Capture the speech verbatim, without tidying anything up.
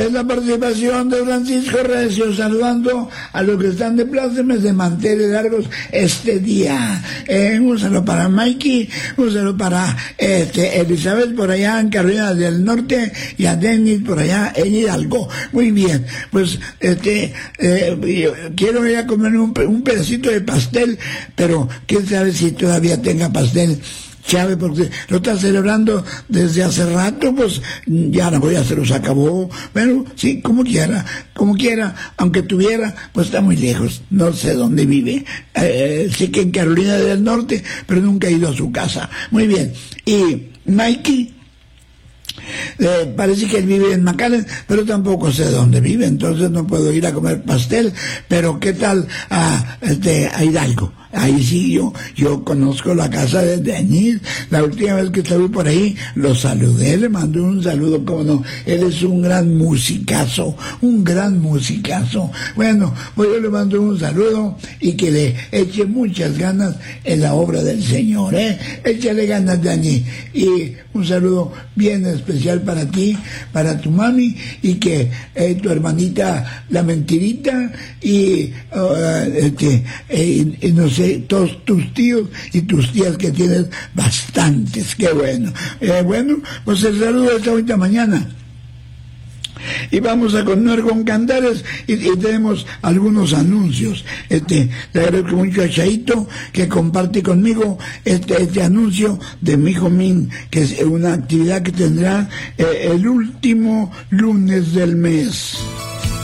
Es la participación de Francisco Recio, saludando a los que están de plácemes de manteles largos este día. Eh, un saludo para Mikey, un saludo para este, Elizabeth por allá en Carolina del Norte y a Denis por allá en Hidalgo. Muy bien, pues este eh, quiero ir a comer un, un pedacito de pastel, pero quién sabe si todavía tenga pastel Chávez, porque lo está celebrando desde hace rato, pues ya la voy a hacer, se acabó, pero sí, como quiera, como quiera, aunque tuviera, pues está muy lejos, no sé dónde vive, eh, sé que en Carolina del Norte, pero nunca he ido a su casa. Muy bien, y Mikey, Eh, parece que él vive en McAllen, pero tampoco sé dónde vive, entonces no puedo ir a comer pastel. Pero qué tal a, este, a Hidalgo, ahí sí yo yo conozco la casa desde añil. La última vez que estuve por ahí lo saludé, le mandé un saludo, como no, él es un gran musicazo, un gran musicazo. Bueno, pues yo le mando un saludo y que le eche muchas ganas en la obra del Señor, eh, échale ganas, Dani, y un saludo bien especial para ti, para tu mami, y que eh, tu hermanita la mentirita y uh, este, eh, y no sé, todos tus tíos y tus tías, que tienes bastantes. Qué bueno. Eh, bueno, pues el saludo de esta bonita mañana. Y vamos a continuar con cantares y, y tenemos algunos anuncios. Este, le agradezco mucho a Chaito que comparte conmigo este, este anuncio de mi hijo Min, que es una actividad que tendrá eh, el último lunes del mes.